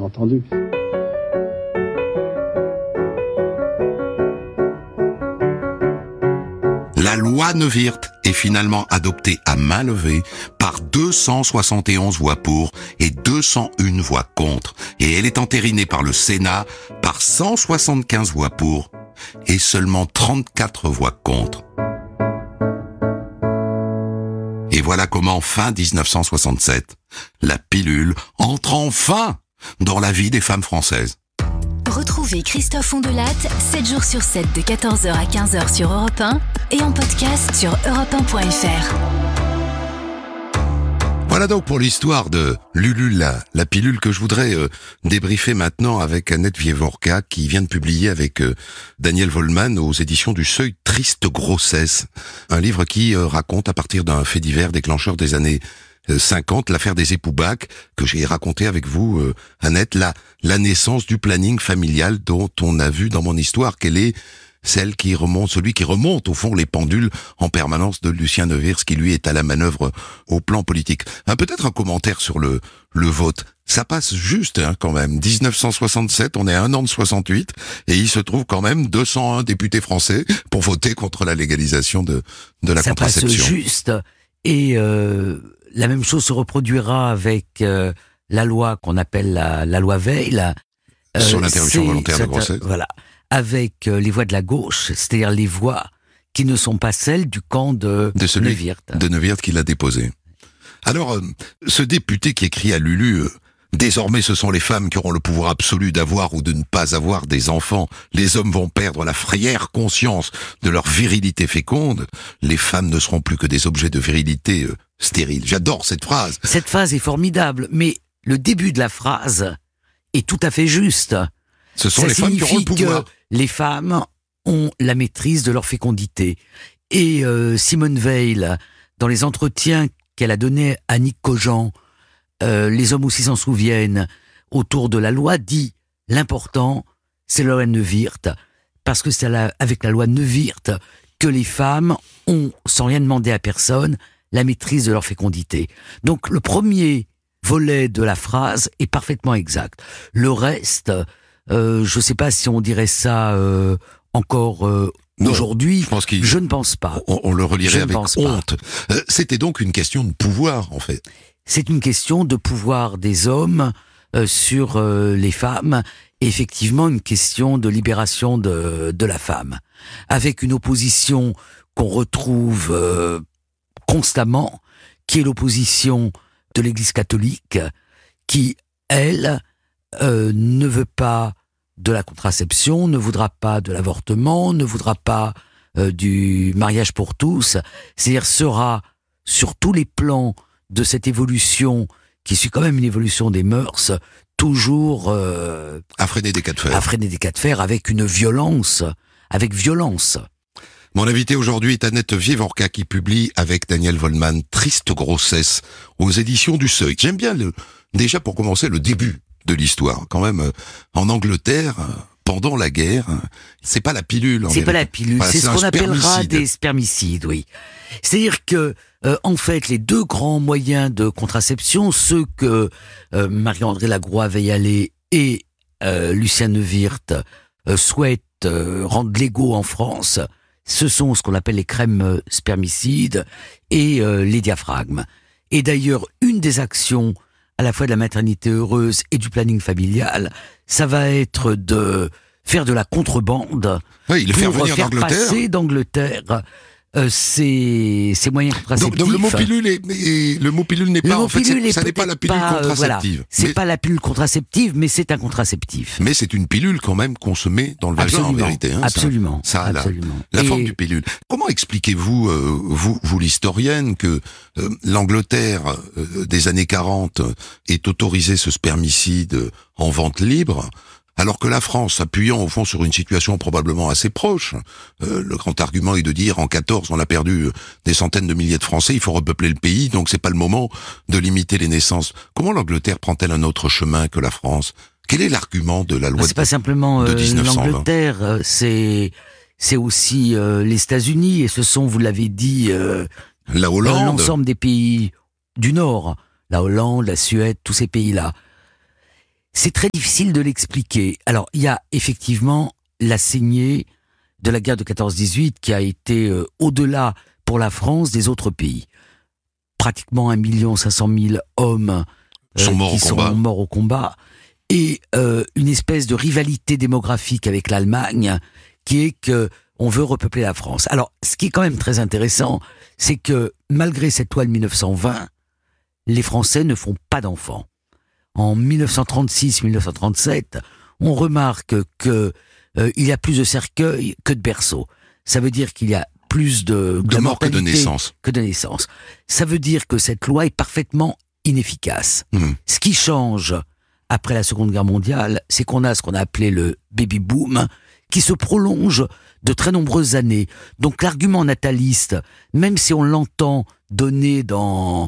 entendu. La loi Neuwirth est finalement adoptée à main levée par 271 voix pour et 201 voix contre, et elle est entérinée par le Sénat par 175 voix pour et seulement 34 voix contre. Et voilà comment, fin 1967, la pilule entre enfin dans la vie des femmes françaises. Retrouvez Christophe Ondelatte 7 jours sur 7 de 14h à 15h sur Europe 1 et en podcast sur europe1.fr. Voilà donc pour l'histoire de Lulu, la pilule que je voudrais débriefer maintenant avec Annette Wieworka qui vient de publier avec Daniel Wollmann aux éditions du Seuil Triste grossesse. Un livre qui raconte à partir d'un fait divers déclencheur des années 50, l'affaire des époux Bach, que j'ai raconté avec vous, Annette, la naissance du planning familial dont on a vu dans mon histoire qu'elle est celui qui remonte au fond les pendules en permanence de Lucien Neuwirth, qui lui est à la manœuvre au plan politique. Peut-être un commentaire sur le vote. Ça passe juste quand même. 1967, on est à 1 an de 68, et il se trouve quand même 201 députés français pour voter contre la légalisation de la contraception. Ça passe juste, et la même chose se reproduira avec la loi qu'on appelle la loi Veil. Sur l'interruption volontaire de grossesse. Voilà. Avec les voix de la gauche, c'est-à-dire les voix qui ne sont pas celles du camp de Neuwirth. De Neuwirth qui l'a déposé. Alors, ce député qui écrit à Lulu, désormais ce sont les femmes qui auront le pouvoir absolu d'avoir ou de ne pas avoir des enfants. Les hommes vont perdre la fière conscience de leur virilité féconde. Les femmes ne seront plus que des objets de virilité stériles. J'adore cette phrase. Cette phrase est formidable, mais le début de la phrase est tout à fait juste. Ce sont les femmes qui auront le pouvoir. Que les femmes ont la maîtrise de leur fécondité. Et Simone Veil, dans les entretiens qu'elle a donnés à Nick Cogent, les hommes aussi s'en souviennent, autour de la loi, dit l'important, c'est la loi Neuwirth, parce que c'est avec la loi Neuwirth que les femmes ont, sans rien demander à personne, la maîtrise de leur fécondité. Donc le premier volet de la phrase est parfaitement exact. Le reste, je ne sais pas si on dirait ça encore aujourd'hui. Je ne pense pas. On le relirait avec honte. C'était donc une question de pouvoir, en fait. C'est une question de pouvoir des hommes sur les femmes, et effectivement une question de libération de la femme, avec une opposition qu'on retrouve constamment, qui est l'opposition de l'Église catholique, qui, elle, ne veut pas de la contraception, ne voudra pas de l'avortement, ne voudra pas du mariage pour tous, c'est-à-dire sera sur tous les plans de cette évolution, qui suit quand même une évolution des mœurs, toujours à freiner des cas de fer. À freiner des cas de fer avec une violence, avec violence. Mon invité aujourd'hui est Annette Wieworka qui publie avec Daniel Wollmann Triste grossesse aux éditions du Seuil. J'aime bien déjà pour commencer le début de l'histoire. Quand même, en Angleterre, pendant la guerre, c'est pas la pilule. C'est pas la pilule, voilà, c'est ce qu'on appellera des spermicides, oui. C'est-à-dire que, en fait, les deux grands moyens de contraception, ceux que Marie-André Lagroix-Veillallet et Lucien Neuwirth souhaitent rendre légaux en France, ce sont ce qu'on appelle les crèmes spermicides et les diaphragmes. Et d'ailleurs, une des actions à la fois de la maternité heureuse et du planning familial, ça va être de faire de la contrebande, pour faire passer d'Angleterre ces moyens contraceptifs. Donc le mot pilule n'est pas, en fait, ça n'est pas la pilule contraceptive. Voilà, c'est pas la pilule contraceptive, mais c'est un contraceptif. Mais c'est une pilule quand même qu'on se met dans le vagin, en vérité. Absolument. La forme du pilule. Comment expliquez-vous, vous l'historienne, que l'Angleterre des années 40 ait autorisé ce spermicide en vente libre, alors que la France, appuyant au fond sur une situation probablement assez proche, le grand argument est de dire en 14 on a perdu des centaines de milliers de Français, il faut repeupler le pays, donc c'est pas le moment de limiter les naissances. Comment l'Angleterre prend-elle un autre chemin que la France? Quel est l'argument de la loi c'est pas simplement de 1920? L'Angleterre, c'est aussi les États-Unis, et ce sont, vous l'avez dit, la Hollande, l'ensemble des pays du Nord, la Hollande, la Suède, tous ces pays-là. C'est très difficile de l'expliquer. Alors, il y a effectivement la saignée de la guerre de 14-18 qui a été au-delà pour la France des autres pays. Pratiquement 1 500 000 hommes sont morts au combat. Et une espèce de rivalité démographique avec l'Allemagne qui est que on veut repeupler la France. Alors, ce qui est quand même très intéressant, c'est que malgré cette loi de 1920, les Français ne font pas d'enfants. En 1936-1937, on remarque que il y a plus de cercueils que de berceaux. Ça veut dire qu'il y a plus de morts que de naissances. Ça veut dire que cette loi est parfaitement inefficace. Ce qui change après la Seconde Guerre mondiale, c'est qu'on a ce qu'on a appelé le baby boom, qui se prolonge de très nombreuses années. Donc l'argument nataliste, même si on l'entend donné dans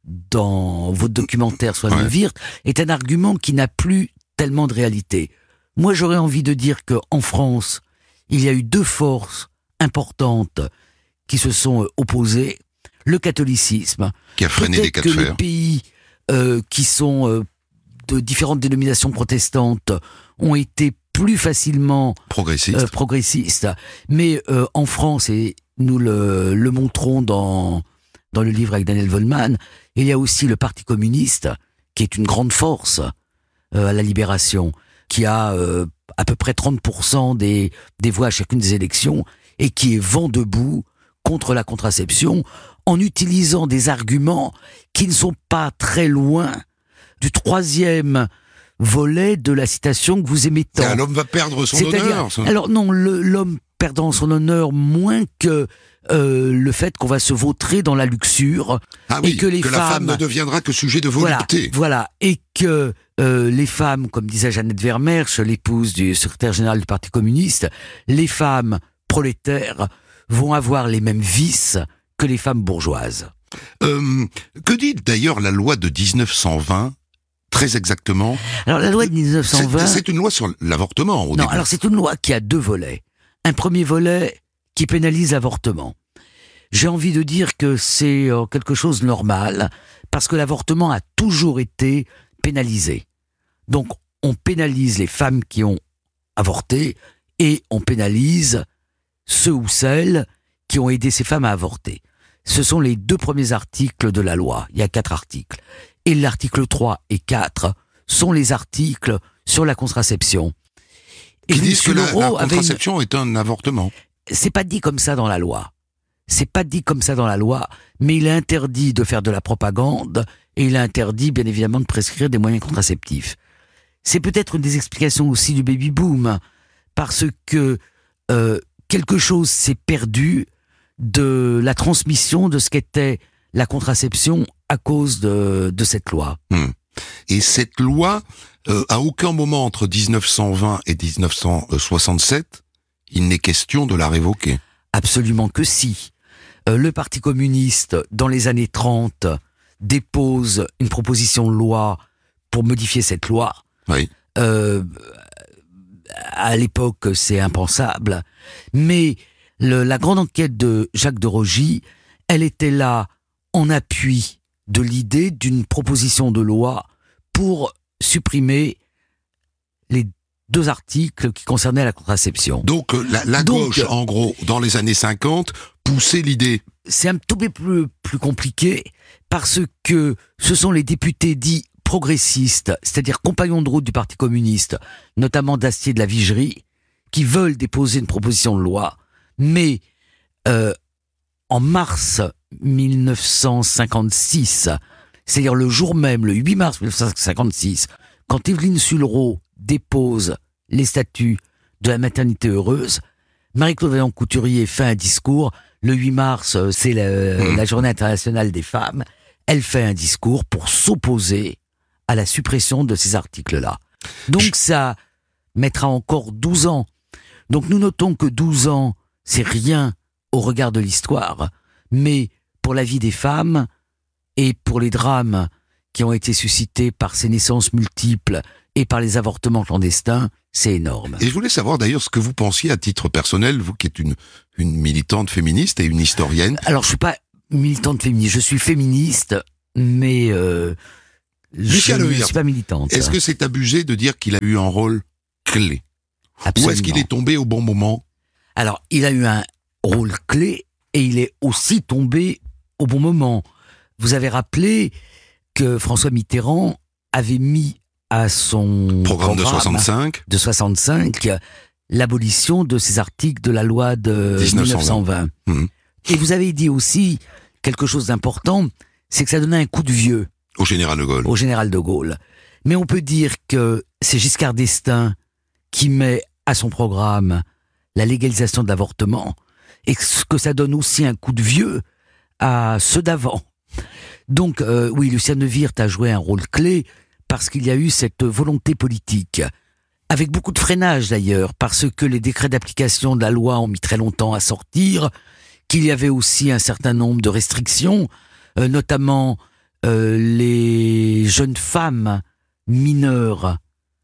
votre documentaire Soins de Wirth, est un argument qui n'a plus tellement de réalité. Moi, j'aurais envie de dire qu'en France, il y a eu deux forces importantes qui se sont opposées. Le catholicisme, qui a freiné les cas de fer. Les pays qui sont de différentes dénominations protestantes ont été plus facilement progressistes. Mais en France, et nous le montrons dans le livre avec Daniel Vollmann, il y a aussi le Parti communiste, qui est une grande force à la Libération, qui a à peu près 30% des voix à chacune des élections, et qui est vent debout contre la contraception, en utilisant des arguments qui ne sont pas très loin du troisième volet de la citation que vous aimez tant. L'homme va perdre son honneur. Alors non, l'homme perdant son honneur moins que le fait qu'on va se vautrer dans la luxure. Et que la femme ne deviendra que sujet de volupté. Voilà. Et que les femmes, comme disait Jeannette Vermeersch, l'épouse du secrétaire général du Parti communiste, les femmes prolétaires vont avoir les mêmes vices que les femmes bourgeoises. Que dit d'ailleurs la loi de 1920 très exactement? Alors la loi de 1920... C'est une loi sur l'avortement au début. Alors c'est une loi qui a deux volets. Un premier volet qui pénalise l'avortement. J'ai envie de dire que c'est quelque chose de normal, parce que l'avortement a toujours été pénalisé. Donc on pénalise les femmes qui ont avorté, et on pénalise ceux ou celles qui ont aidé ces femmes à avorter. Ce sont les deux premiers articles de la loi. Il y a 4 articles. Et l'article 3 et 4 sont les articles sur la contraception. Qui disent que la contraception est un avortement. C'est pas dit comme ça dans la loi. C'est pas dit comme ça dans la loi, mais il est interdit de faire de la propagande, et il est interdit, bien évidemment, de prescrire des moyens contraceptifs. C'est peut-être une des explications aussi du baby-boom, parce que quelque chose s'est perdu de la transmission de ce qu'était la contraception à cause de cette loi. Et cette loi, à aucun moment entre 1920 et 1967, il n'est question de la révoquer. Absolument que si. Le Parti communiste, dans les années 30, dépose une proposition de loi pour modifier cette loi. Oui. À l'époque, c'est impensable. Mais la grande enquête de Jacques de Rogy, elle était là en appui de l'idée d'une proposition de loi pour supprimer les 2 articles qui concernaient la contraception. Donc la gauche, en gros, dans les années 50, poussait l'idée. C'est un tout peu plus compliqué, parce que ce sont les députés dits progressistes, c'est-à-dire compagnons de route du Parti communiste, notamment d'Astier de la Vigerie, qui veulent déposer une proposition de loi, mais en mars 1956, c'est-à-dire le jour même, le 8 mars 1956, quand Évelyne Sullereau dépose les statuts de la maternité heureuse, Marie-Claude Vaillant-Couturier fait un discours. Le 8 mars, c'est la journée internationale des femmes. Elle fait un discours pour s'opposer à la suppression de ces articles-là. Donc ça mettra encore 12 ans. Donc nous notons que 12 ans, c'est rien au regard de l'histoire, mais pour la vie des femmes et pour les drames qui ont été suscités par ces naissances multiples et par les avortements clandestins, c'est énorme. Et je voulais savoir d'ailleurs ce que vous pensiez à titre personnel, vous qui êtes une militante féministe et une historienne. Alors je suis pas militante féministe, je suis féministe, mais Lucien Je ne Levert, suis pas militante. est-ce que c'est abusé de dire qu'il a eu un rôle clé? Absolument. Ou est-ce qu'il est tombé au bon moment? Alors, il a eu un rôle clé et il est aussi tombé au bon moment. Vous avez rappelé que François Mitterrand avait mis à son Programme de 65. L'abolition de ces articles de la loi de 1920. Mmh. Et vous avez dit aussi quelque chose d'important, c'est que ça donnait un coup de vieux Au général de Gaulle. au général de Gaulle. Mais on peut dire que c'est Giscard d'Estaing qui met à son programme la légalisation de l'avortement et que ça donne aussi un coup de vieux à ceux d'avant. Donc oui, Lucien Neuwirth a joué un rôle clé parce qu'il y a eu cette volonté politique, avec beaucoup de freinage d'ailleurs, parce que les décrets d'application de la loi ont mis très longtemps à sortir, qu'il y avait aussi un certain nombre de restrictions, notamment les jeunes femmes mineures.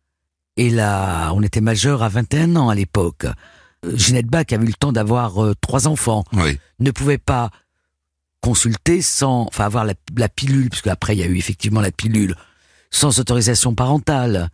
Et là, on était majeur à 21 ans à l'époque. Ginette Bach avait eu le temps d'avoir 3 enfants. Oui. Ne pouvait pas consulter avoir la pilule, puisque après il y a eu effectivement la pilule, sans autorisation parentale.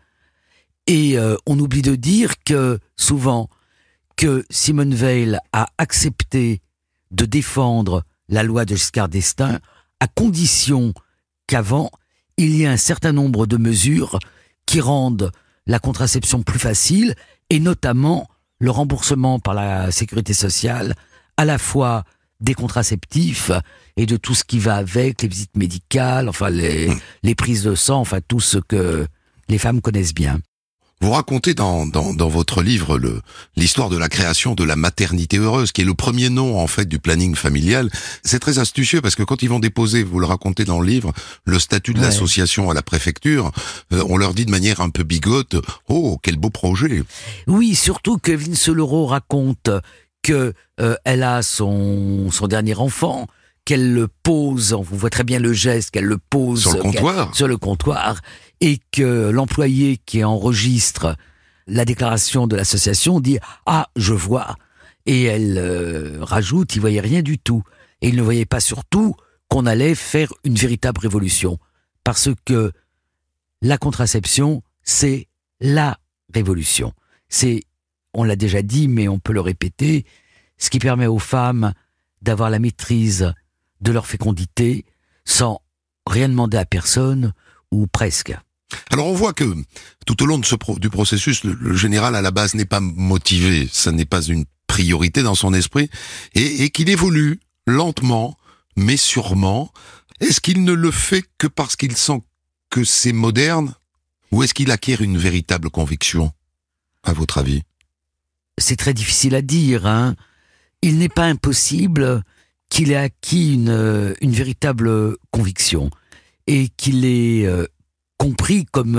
Et on oublie de dire que souvent que Simone Veil a accepté de défendre la loi de Giscard d'Estaing à condition qu'avant il y ait un certain nombre de mesures qui rendent la contraception plus facile, et notamment le remboursement par la sécurité sociale à la fois des contraceptifs et de tout ce qui va avec, les visites médicales, enfin les prises de sang, enfin tout ce que les femmes connaissent bien. Vous racontez dans votre livre l'histoire de la création de la maternité heureuse, qui est le premier nom en fait du planning familial. C'est très astucieux parce que quand ils vont déposer, vous le racontez dans le livre, le statut de l'association à la préfecture, on leur dit de manière un peu bigote, oh quel beau projet. Oui, surtout que Vince Leroux raconte que elle a son dernier enfant, qu'elle le pose, on voit très bien le geste, qu'elle le pose sur le comptoir, et que l'employé qui enregistre la déclaration de l'association dit « Ah, je vois », et elle rajoute « Il voyait rien du tout ». Et il ne voyait pas surtout qu'on allait faire une véritable révolution, parce que la contraception, c'est la révolution. C'est, on l'a déjà dit, mais on peut le répéter, ce qui permet aux femmes d'avoir la maîtrise de leur fécondité sans rien demander à personne, ou presque. Alors on voit que tout au long de du processus, le général à la base n'est pas motivé, ça n'est pas une priorité dans son esprit, et qu'il évolue lentement, mais sûrement. Est-ce qu'il ne le fait que parce qu'il sent que c'est moderne, ou est-ce qu'il acquiert une véritable conviction, à votre avis? C'est très difficile à dire, hein. Il n'est pas impossible qu'il ait acquis une véritable conviction et qu'il ait compris, comme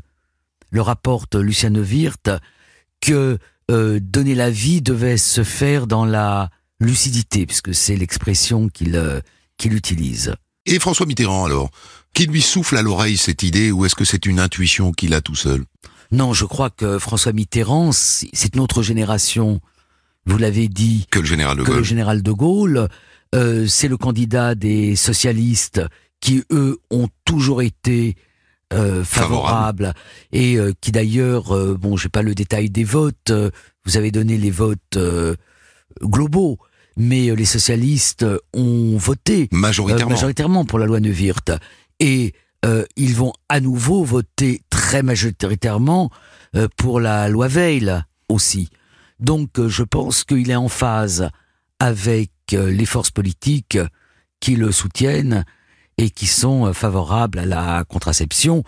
le rapporte Lucien Neuwirth, que donner la vie devait se faire dans la lucidité, puisque c'est l'expression qu'il utilise. Et François Mitterrand alors, qui lui souffle à l'oreille cette idée, ou est-ce que c'est une intuition qu'il a tout seul? Non, je crois que François Mitterrand, c'est une autre génération, vous l'avez dit, que le général de Gaulle. C'est le candidat des socialistes qui, eux, ont toujours été favorables et qui d'ailleurs, bon, j'ai pas le détail des votes, vous avez donné les votes globaux, mais les socialistes ont voté majoritairement pour la loi Neuwirth, et ils vont à nouveau voter très majoritairement pour la loi Veil aussi. Donc je pense qu'il est en phase avec les forces politiques qui le soutiennent et qui sont favorables à la contraception.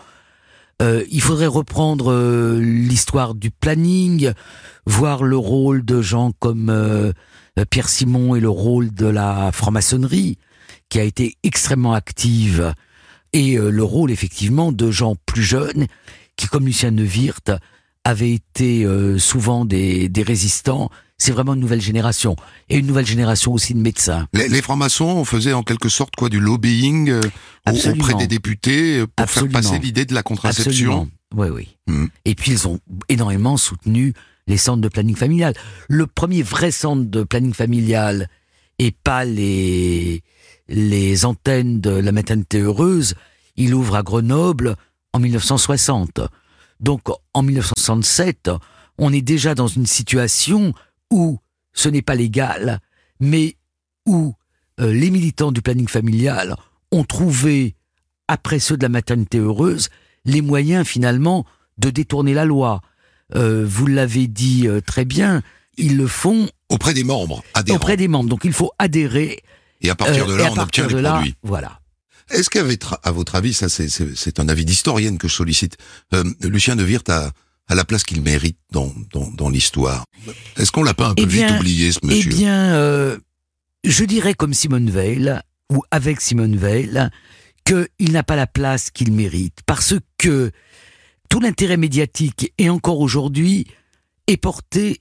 Il faudrait reprendre l'histoire du planning, voir le rôle de gens comme Pierre Simon et le rôle de la franc-maçonnerie, qui a été extrêmement active, et le rôle effectivement de gens plus jeunes, qui comme Lucien Neuwirth, avaient été souvent des résistants. C'est vraiment une nouvelle génération. Et une nouvelle génération aussi de médecins. Les francs-maçons faisaient en quelque sorte du lobbying auprès des députés pour faire passer l'idée de la contraception. Absolument. Oui. Et puis ils ont énormément soutenu les centres de planning familial. Le premier vrai centre de planning familial, et pas les antennes de la maternité heureuse, Il ouvre à Grenoble en 1960. Donc en 1967, on est déjà dans une situation où ce n'est pas légal, mais où les militants du planning familial ont trouvé, après ceux de la maternité heureuse, les moyens finalement de détourner la loi. Vous l'avez dit très bien, ils le font auprès des membres, adhérents. Auprès des membres, donc il faut adhérer. Et à partir de là, on obtient les produits. Voilà. Est-ce qu'à votre avis, ça c'est un avis d'historienne que je sollicite, Lucien Neuwirth a la place qu'il mérite dans l'histoire? Est-ce qu'on l'a pas un peu vite oublié, ce monsieur? Eh bien, je dirais comme Simone Veil, ou avec Simone Veil, qu'il n'a pas la place qu'il mérite, parce que tout l'intérêt médiatique, et encore aujourd'hui, est porté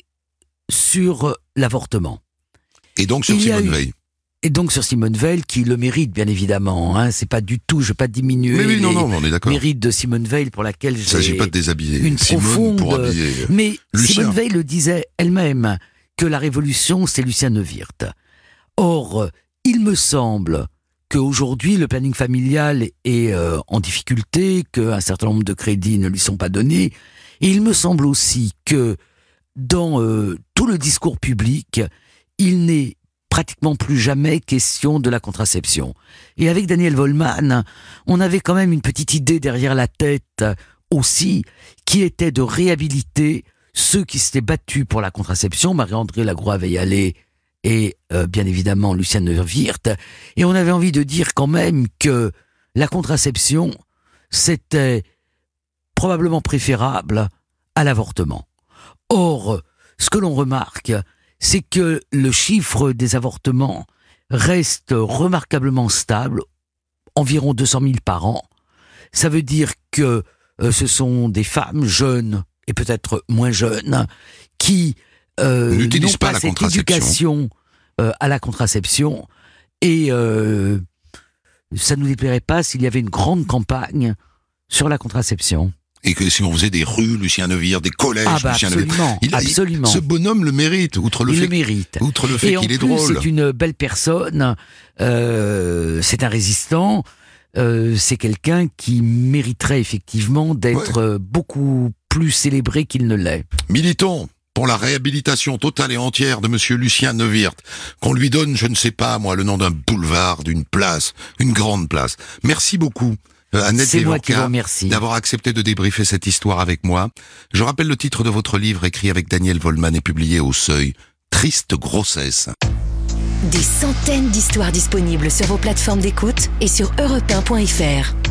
sur l'avortement. Et donc sur Simone Veil. Et donc sur Simone Veil, qui le mérite bien évidemment, hein, c'est pas du tout, je veux pas diminuer les on est d'accord. mérites de Simone Veil pour laquelle j'ai... Il s'agit pas de déshabiller une Simone profonde... pour habiller Mais Lucien. Simone Veil le disait elle-même, que la révolution c'est Lucien Neuwirth. Or, il me semble qu'aujourd'hui le planning familial est en difficulté, qu'un certain nombre de crédits ne lui sont pas donnés, et il me semble aussi que dans tout le discours public, il n'est pratiquement plus jamais question de la contraception. Et avec Daniel Wollmann, on avait quand même une petite idée derrière la tête aussi, qui était de réhabiliter ceux qui s'étaient battus pour la contraception, Marie-André Lagroix-Veillallet et bien évidemment Lucien Neuwirth. Et on avait envie de dire quand même que la contraception, c'était probablement préférable à l'avortement. Or, ce que l'on remarque, c'est que le chiffre des avortements reste remarquablement stable, environ 200 000 par an. Ça veut dire que ce sont des femmes jeunes et peut-être moins jeunes qui n'ont pas cette éducation à la contraception. Et ça ne nous déplairait pas s'il y avait une grande campagne sur la contraception. Et que si on faisait des rues, Lucien Neuwirth, des collèges, Lucien Neuwirth. Absolument. Ce bonhomme le mérite, outre le fait qu'il est drôle. C'est une belle personne, c'est un résistant, c'est quelqu'un qui mériterait effectivement d'être beaucoup plus célébré qu'il ne l'est. Militons pour la réhabilitation totale et entière de monsieur Lucien Neuwirth, qu'on lui donne, je ne sais pas moi, le nom d'un boulevard, d'une place, une grande place. Merci beaucoup. Annette Vivorca, d'avoir accepté de débriefer cette histoire avec moi. Je rappelle le titre de votre livre écrit avec Daniel Wollmann et publié au Seuil, Triste grossesse. Des centaines d'histoires disponibles sur vos plateformes d'écoute et sur europe1.fr.